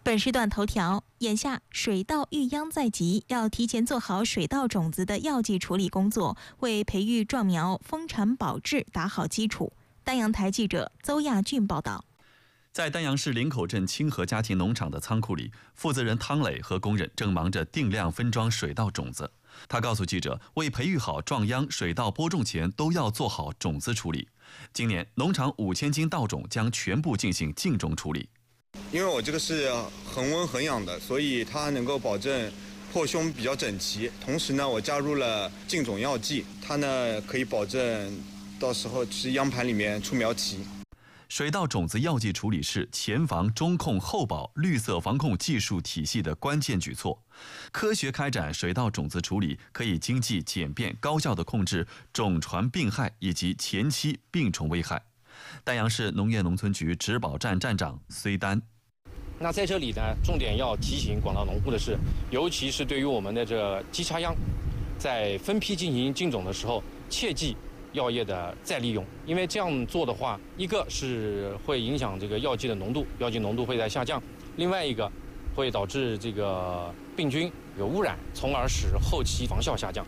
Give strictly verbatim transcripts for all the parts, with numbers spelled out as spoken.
本时段头条：眼下水稻育秧在即，要提前做好水稻种子的药剂处理工作，为培育壮苗、丰产保质打好基础。丹阳台记者邹亚俊报道。 在丹阳市林口镇清河家庭农场的仓库里，负责人汤磊和工人正忙着定量分装水稻种子。他告诉记者，为培育好壮秧，水稻播种前都要做好种子处理。今年农场五千斤稻种将全部进行浸种处理。 因为我这个是恒温恒养的，所以它能够保证破胸比较整齐。同时呢，我加入了浸种药剂，它呢可以保证到时候是秧盘里面出苗齐。 水稻种子药剂处理是前防、中控、后保绿色防控技术体系的关键举措。科学开展水稻种子处理，可以经济、简便、高效地控制种传病害以及前期病虫危害。丹阳市农业农村局植保站站长绥丹。 那在这里呢，重点要提醒广大农户的是，尤其是对于我们的这机插秧，在分批进行浸种的时候，切记药液的再利用，因为这样做的话，一个是会影响这个药剂的浓度，药剂浓度会在下降；另外一个会导致这个病菌有污染，从而使后期防效下降。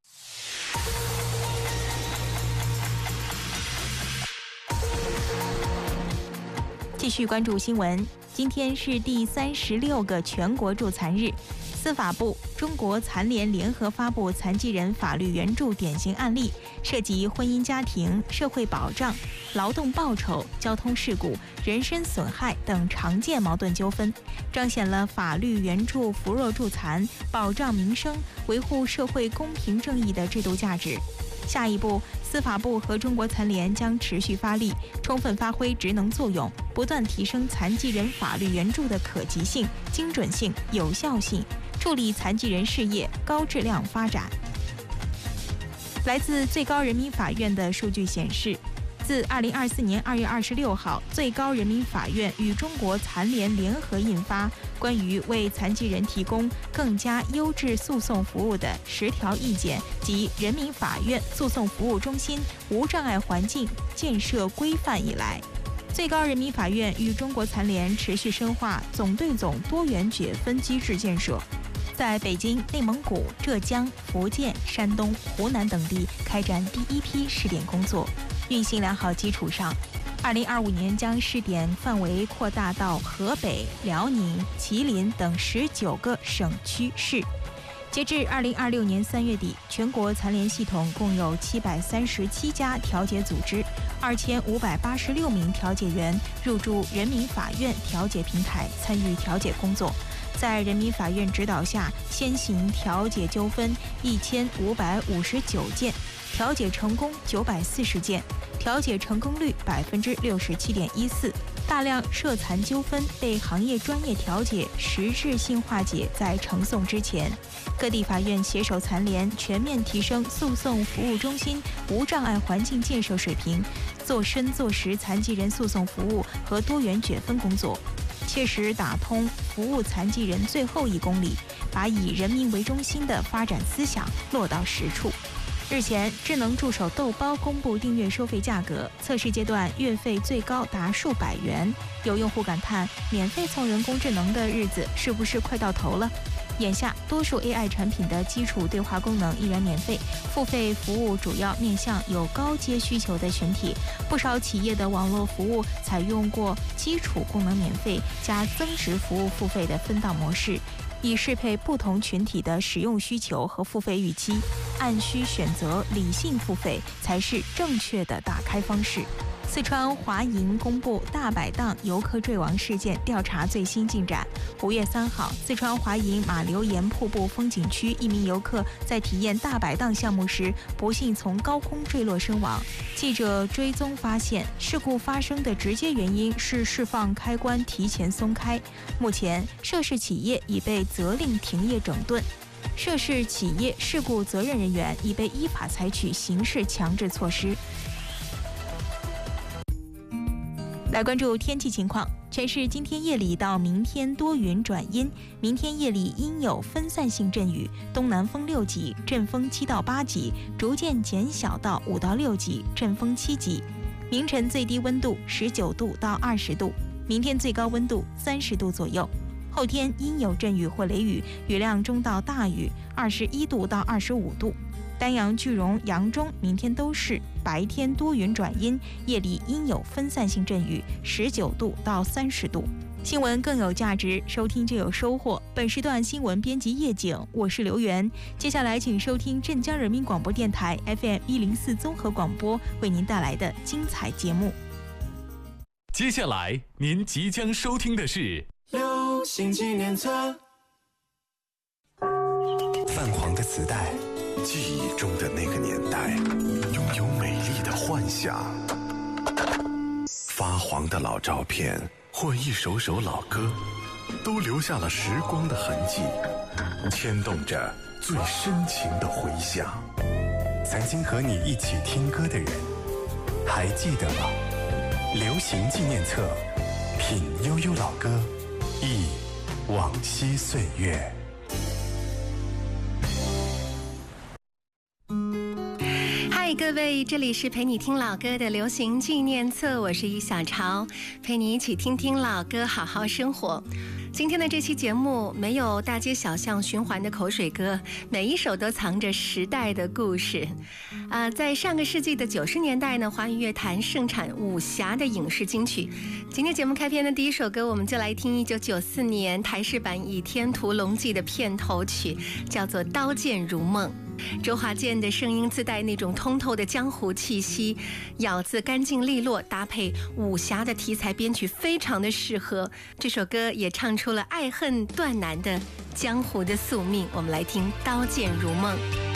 继续关注新闻，今天是第三十六个全国助残日。司法部、中国残联联合发布残疾人法律援助典型案例，涉及婚姻家庭、社会保障、劳动报酬、交通事故、人身损害等常见矛盾纠纷，彰显了法律援助扶弱助残、保障民生、维护社会公平正义的制度价值。下一步，司法部和中国残联将持续发力，充分发挥职能作用，不断提升残疾人法律援助的可及性、精准性、有效性，助力残疾人事业高质量发展。来自最高人民法院的数据显示，自二零二四年二月二十六号，最高人民法院与中国残联联合印发关于为残疾人提供更加优质诉讼服务的十条意见及人民法院诉讼服务中心无障碍环境建设规范以来，最高人民法院与中国残联持续深化总对总多元解分机制建设，在北京、内蒙古、浙江、福建、山东、湖南等地开展第一批试点工作。运行良好基础上，二零二五年将试点范围扩大到河北、辽宁、吉林等十九个省区市。截至二零二六年三月底，全国残联系统共有七百三十七家调解组织，二千五百八十六名调解员入驻人民法院调解平台参与调解工作。在人民法院指导下，先行调解纠纷一千五百五十九件，调解成功九百四十件，调解成功率百分之六十七点一四。大量涉残纠纷被行业专业调解实质性化解在呈送之前。各地法院携手残联，全面提升诉讼服务中心无障碍环境建设水平，做深做实残疾人诉讼服务和多元解分工作，切实打通服务残疾人最后一公里，把以人民为中心的发展思想落到实处。日前，智能助手豆包公布订阅收费价格，测试阶段月费最高达数百元。有用户感叹，免费送人工智能的日子是不是快到头了？眼下，多数 A I 产品的基础对话功能依然免费，付费服务主要面向有高阶需求的群体。不少企业的网络服务采用过基础功能免费加增值服务付费的分档模式，以适配不同群体的使用需求和付费预期，按需选择理性付费才是正确的打开方式。四川华银公布大摆档游客坠亡事件调查最新进展。五月三号，四川华银马留岩瀑布风景区一名游客在体验大摆档项目时，不幸从高空坠落身亡。记者追踪发现，事故发生的直接原因是释放开关提前松开。目前，涉事企业已被责令停业整顿。涉事企业事故责任人员已被依法采取刑事强制措施。来关注天气情况，全市今天夜里到明天多云转阴，明天夜里阴有分散性阵雨，东南风六级，阵风七到八级，逐渐减小到五到六级，阵风七级。明晨最低温度十九度到二十度，明天最高温度三十度左右。 后天阴有阵雨或雷雨，雨量中到大雨，二十一度到二十五度。丹阳、句容、扬中明天都是白天多云转阴，夜里阴有分散性阵雨，十九度到三十度。新闻更有价值，收听就有收获。本时段新闻编辑叶景，我是刘源。接下来请收听镇江人民广播电台 F M 一零四综合广播为您带来的精彩节目。 接下来您即将收听的是流行纪念册。 泛黄的磁带，记忆中的那个年代，拥有美丽的幻想。发黄的老照片或一首首老歌，都留下了时光的痕迹，牵动着最深情的回响。曾经和你一起听歌的人，还记得吗？流行纪念册，品悠悠老歌，忆往昔岁月。 嗨，各位，这里是陪你听老歌的流行纪念册，我是易小潮，陪你一起听听老歌，好好生活。今天的这期节目没有大街小巷循环的口水歌，每一首都藏着时代的故事。啊、呃，在上个世纪的九十年代呢，华语乐坛盛产武侠的影视金曲。今天节目开篇的第一首歌，我们就来听一九九四年台视版《倚天屠龙记》的片头曲，叫做《刀剑如梦》。周华健的声音自带那种通透的江湖气息，咬字干净利落，搭配武侠的题材编曲，非常的适合。这首歌也唱出了爱恨断难的江湖的宿命。我们来听《刀剑如梦》。